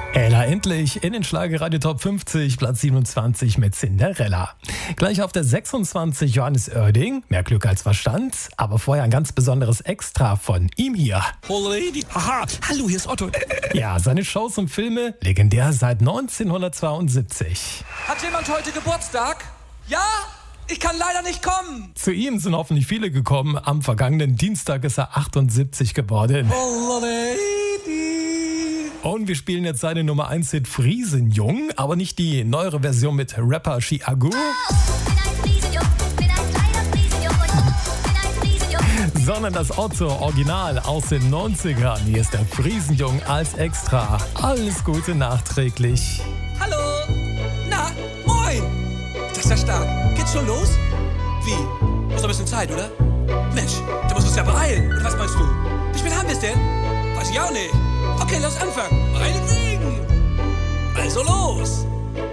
Ella endlich in den Schlagerradio Top 50, Platz 27 mit Cinderella. Gleich auf der 26 Johannes Oerding, mehr Glück als Verstand, aber vorher ein ganz besonderes Extra von ihm hier. Oh Lady, haha, hallo, hier ist Otto. Ja, seine Shows und Filme legendär seit 1972. Hat jemand heute Geburtstag? Ja? Ich kann leider nicht kommen. Zu ihm sind hoffentlich viele gekommen. Am vergangenen Dienstag ist er 78 geworden. Oh Lady. Und wir spielen jetzt seine Nummer 1 Hit Friesenjung, aber nicht die neuere Version mit Rapper Chiago, sondern das Otto-Original aus den 90ern. Hier ist der Friesenjung als Extra. Alles Gute nachträglich. Hallo. Na, moin. Das ist ja stark. Geht's schon los? Wie? Muss noch ein bisschen Zeit, oder? Mensch, du musst uns ja beeilen. Und was meinst du? Wie spät haben wir es denn? Weiß ich auch nicht. Okay, lass anfangen. Meinetwegen. Also los.